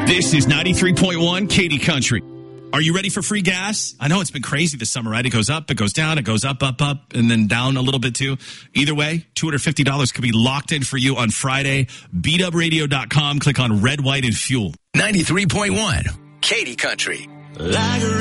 This is 93.1 Katy Country. Are you ready for free gas? I know it's been crazy this summer, right? It goes up, it goes down, it goes up, and then down a little bit too. Either way, $250 could be locked in for you on Friday. BeatUpRadio.com. Click on Red, White, and Fuel. 93.1 Katy Country.